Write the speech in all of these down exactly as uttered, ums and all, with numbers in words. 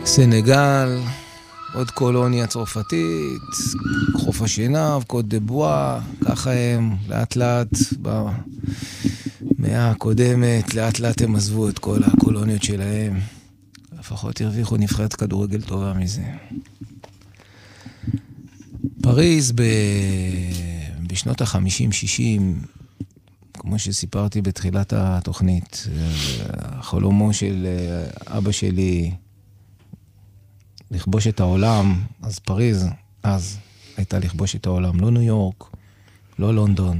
סנגל, עוד קולוניה צרפתית, חוף השנהב, קוט דה בואה, ככה הם לאט לאט במאה הקודמת, לאט לאט הם עזבו את כל הקולוניות שלהם. לפחות הרוויחו נבחרת כדורגל טובה מזה. פריז ב... בשנות ה-חמישים שישים, כמו שסיפרתי בתחילת התוכנית, החלומו של אבא שלי לכבוש את העולם, אז פריז, אז הייתה לכבוש את העולם, לא ניו יורק, לא לונדון.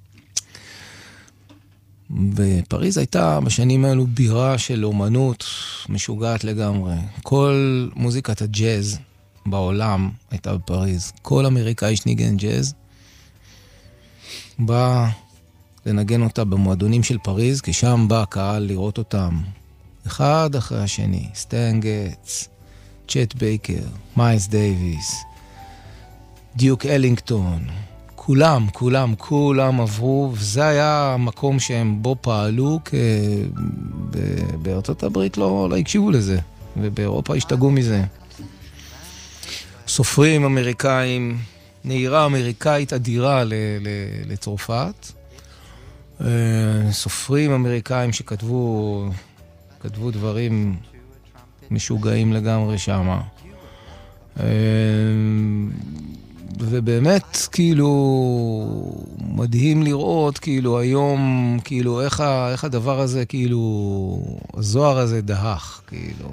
ופריז הייתה בשנים האלו בירה של אומנות משוגעת לגמרי. כל מוזיקת הג'אז בעולם הייתה בפריז. כל אמריקאי שניגן ג'אז בא לנגן אותה במועדונים של פריז, כי שם בא הקהל לראות אותם אחד אחרי השני. סטן גטס, צ'ט בייקר, מיילס דייביס, דיוק אלינגטון, כולם, כולם, כולם עברו, וזה היה המקום שהם בו פעלו, כי בארצות הברית לא, לא הקשיבו לזה, ובאירופה השתגעו מזה. סופרים אמריקאים, נהירה אמריקאית אדירה ל- ל- לצרפת, סופרים אמריקאים שכתבו כתבו דברים משוגעים לגמרי שמה. ובאמת, כאילו, מדהים לראות, כאילו, היום, כאילו, איך, איך הדבר הזה, כאילו, הזוהר הזה דהך, כאילו.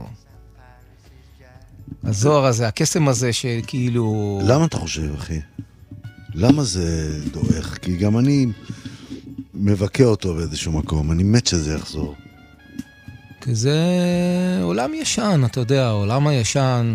הזוהר הזה, הקסם הזה שכאילו... למה אתה חושב, אחי? למה זה דועך? כי גם אני מבקר אותו באיזשהו מקום, אני מת שזה יחזור. כי זה עולם ישן, אתה יודע, העולם הישן...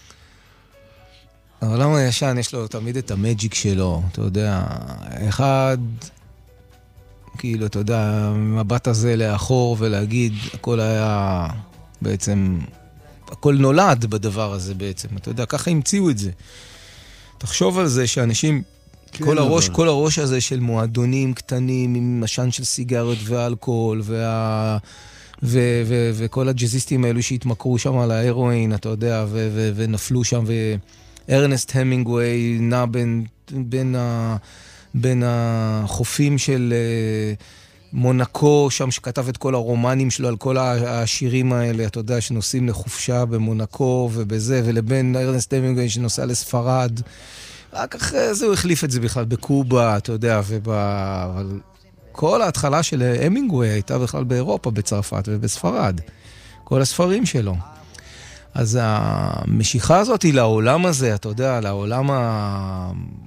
העולם הישן יש לו תמיד את המג'יק שלו, אתה יודע, אחד, כאילו, אתה יודע, המבט הזה לאחור ולהגיד, הכל היה בעצם, הכל נולד בדבר הזה בעצם, אתה יודע, ככה המציאו את זה. תחשוב על זה שאנשים, כן, כל הראש, אבל... כל הראש הזה של מועדונים קטנים, עם משן של סיגריות ואלכוהול, וה... ו- ו- וכל הג'זיסטים האלו שהתמכרו שם על ההרואין, אתה יודע, ו- ו- ונפלו שם, ו... ארנסט המינגווי נע בין, בין, ה, בין החופים של מונקו, שם שכתב את כל הרומנים שלו על כל השירים האלה, אתה יודע, שנוסעים לחופשה במונקו ובזה, ולבין ארנסט המינגווי שנוסע לספרד. רק אחרי זה הוא החליף את זה בכלל בקובה, אתה יודע, אבל כל ההתחלה של המינגווי הייתה בכלל באירופה, בצרפת ובספרד. כל הספרים שלו. אז המשיכה הזאת היא לעולם הזה, אתה יודע, לעולם ה...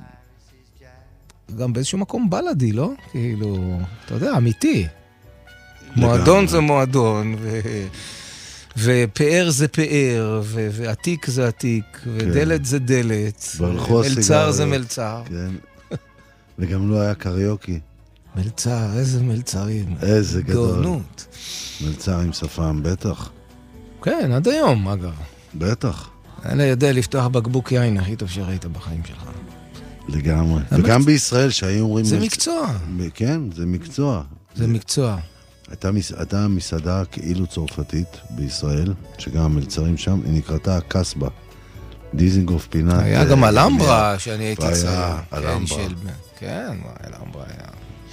גם באיזשהו מקום בלדי, לא? כאילו, אתה יודע, אמיתי. מועדון זה מועדון, ו... ופאר זה פאר, ו... ועתיק זה עתיק, ודלת זה דלת, ומלצר זה מלצר. כן. וגם לא היה קריוקי. מלצר, איזה מלצרים. איזה גדול. גאונות. מלצר עם שפם, בטח. כן, עד היום, אגב. בטח. אני יודע לפתוח בקבוק יין הכי טוב שראית בחיים שלך. לגמרי. וגם בישראל שהיו אומרים... זה מקצוע. כן, זה מקצוע. זה מקצוע. הייתה מסעדה כאילו צרפתית בישראל, שגם המלצרים שם, היא נקראתה הקסבה. דיזינגוף פינת... היה גם אלמברה שאני הייתי צעיר. היה אלמברה. כן, אלמברה היה...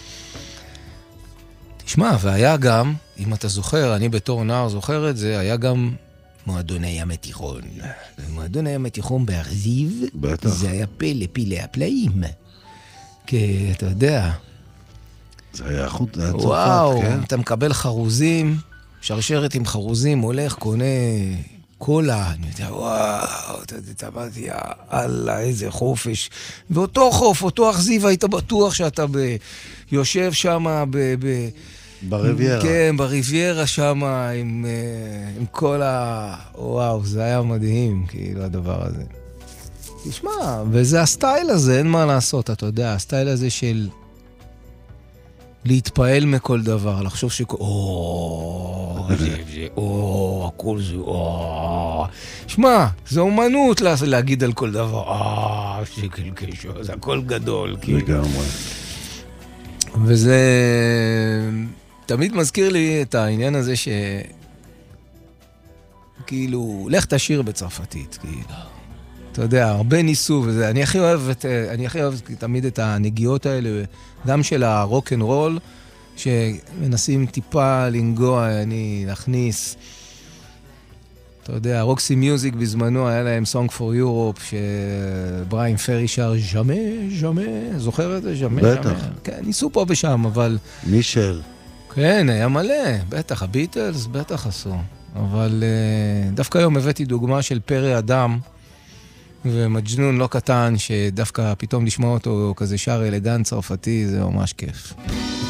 תשמע, והיה גם, אם אתה זוכר, אני בתור נער זוכר את זה, היה גם מועדוני ים התיכון. מועדוני ים התיכון באכזיב, בטח. זה היה פלא פילי הפלאים. כי אתה יודע... זה היה חוט, זה היה צרפת, וואו, כן? אתה מקבל חרוזים, שרשרת עם חרוזים, הולך, קונה קולה, אני יודע, וואו, אתה יודע, אמרתי, אללה, איזה חופש. ואותו חוף, אותו אכזיב, היית בטוח שאתה ב... יושב שם ב... ב... בריביירה. כן, בריביירה שם, עם, עם כל ה... וואו, זה היה מדהים, כאילו, הדבר הזה. תשמע, וזה הסטייל הזה, אין מה לעשות, אתה יודע, הסטייל הזה של להתפעל מכל דבר, לחשוב שכל... או, או, הכל זה, או... שמע, זה אומנות להגיד על כל דבר, אה, שקל קשו, זה הכל גדול, כאילו. לגמרי. וזה תמיד מזכיר לי את העניין הזה ש... כאילו, לך תשיר בצרפתית, כאילו. אתה יודע, הרבה ניסו וזה. אני הכי אוהב, את, אני הכי אוהב תמיד את הנגיעות האלה, גם של הרוק אנד רול, שמנסים טיפה לנגוע, אני להכניס. אתה יודע, רוקסי מיוזיק בזמנו היה להם Song for Europe, שבריין פרי שר ז'מה, ז'מה, זוכר את זה? ז'מה, בטח. ז'מה. כן, ניסו פה ושם, אבל... מישל. כן, היה מלא, בטח, הביטלס בטח עשו. אבל uh, דווקא היום הבאתי דוגמה של פרי אדם, ומג'נון לא קטן, שדווקא פתאום לשמוע אותו כזה שר אלגנט צרפתי, זה ממש כיף.